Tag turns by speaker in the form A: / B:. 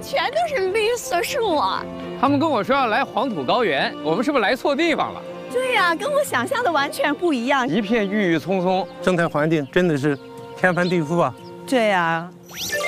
A: 全都是绿色树啊。
B: 他们跟我说要来黄土高原，我们是不是来错地方了？
A: 对呀，跟我想象的完全不一样。
B: 一片郁郁葱葱，
C: 生态环境真的是天翻地覆啊。
A: 对呀。